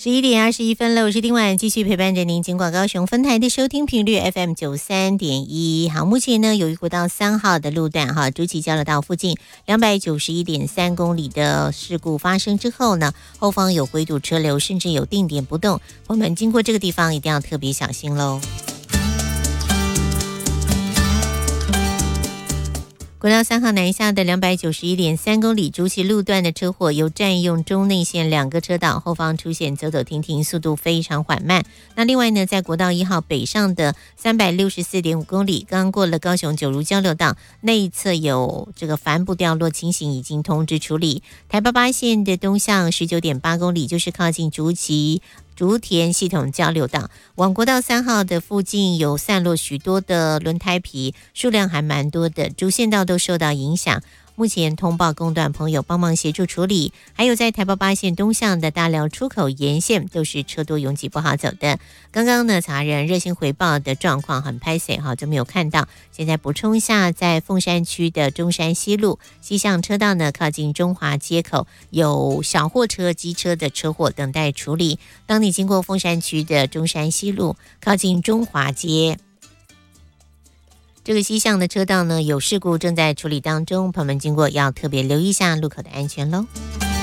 11:21了，我是丁婉，继续陪伴着您，经过高雄分台的收听频率 FM 93.1。好，目前呢，由于国道3号的路段竹崎交流道附近291.3公里的事故发生之后呢，后方有回堵车流，甚至有定点不动，我们经过这个地方一定要特别小心喽。国道3号南下的291.3公里竹崎路段的车祸，由占用中内线2个车道，后方出现走走停停，速度非常缓慢。那另外呢，在国道1号北上的364.5公里，刚过了高雄九如交流道内侧有这个帆布掉落情形，已经通知处理。台88线的东向19.8公里，就是靠近竹田系统交流道往国道3号的附近有散落许多的轮胎皮，数量还蛮多的，主线道都受到影响。目前通报公段朋友帮忙协助处理，还有在台88线东向的大寮出口沿线都是车多拥挤不好走的。刚刚呢，查人热心回报的状况很拍谢就没有看到。现在补充一下，在凤山区的中山西路西向车道呢，靠近中华街口有小货车、机车的车祸等待处理。当你经过凤山区的中山西路，靠近中华街这个西向的车道呢，有事故正在处理当中，朋友们经过要特别留意一下路口的安全喽。